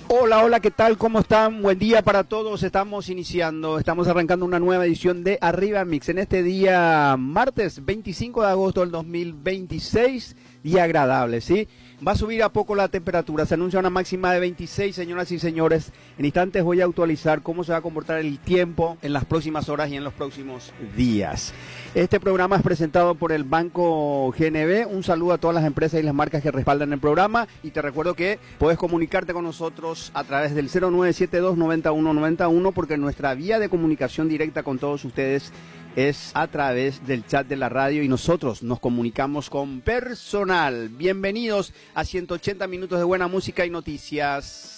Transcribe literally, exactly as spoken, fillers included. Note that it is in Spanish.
Hola, hola, ¿qué tal? ¿Cómo están? Buen día para todos. Estamos iniciando, estamos arrancando una nueva edición de Arriba Mix en este día martes veinticinco de agosto del dos mil veintiséis, día agradable, ¿sí? Va a subir a poco la temperatura, se anuncia una máxima de veintiséis, señoras y señores. En instantes voy a actualizar cómo se va a comportar el tiempo en las próximas horas y en los próximos días. Este programa es presentado por el Banco G N B. Un saludo a todas las empresas y las marcas que respaldan el programa. Y te recuerdo que puedes comunicarte con nosotros a través del cero nueve siete dos, noventa y uno noventa y uno, porque nuestra vía de comunicación directa con todos ustedes es a través del chat de la radio y nosotros nos comunicamos con personal. Bienvenidos a ciento ochenta minutos de buena música y noticias.